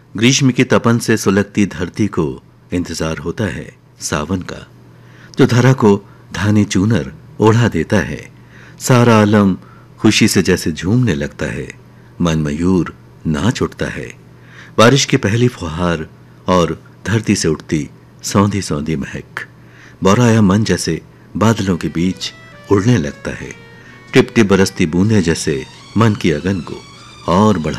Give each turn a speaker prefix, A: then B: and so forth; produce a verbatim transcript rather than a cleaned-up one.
A: ग्रीष्म की तपन से सुलगती धरती को इंतजार होता है सावन का, जो धरा को धानी चूनर ओढ़ा देता है। सारा आलम खुशी से जैसे झूमने लगता है, मन मयूर नाच उठता है। बारिश की पहली फुहार और धरती से उठती सौंधी सौंधी महक, बौराया मन जैसे बादलों के बीच उड़ने लगता है। टिप टिप बरसती बूंदें जैसे मन की अगन को और बढ़ा